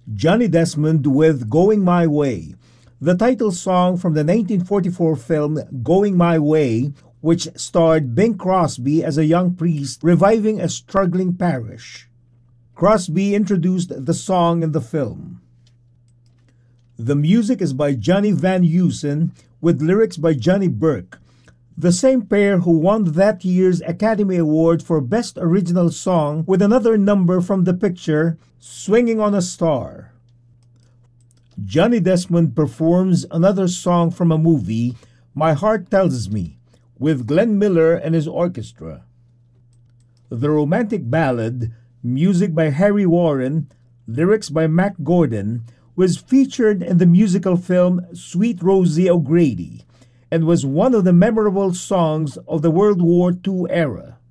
Johnny Desmond with Going My Way, the title song from the 1944 film Going My Way, which starred Bing Crosby as a young priest reviving a struggling parish. Crosby introduced the song in the film. The music is by Johnny Van Heusen with lyrics by Johnny Burke, the same pair who won that year's Academy Award for Best Original Song with another number from the picture, Swinging on a Star. Johnny Desmond performs another song from a movie, My Heart Tells Me, with Glenn Miller and his orchestra. The romantic ballad, music by Harry Warren, lyrics by Mack Gordon, was featured in the musical film Sweet Rosie O'Grady, and was one of the memorable songs of the World War II era.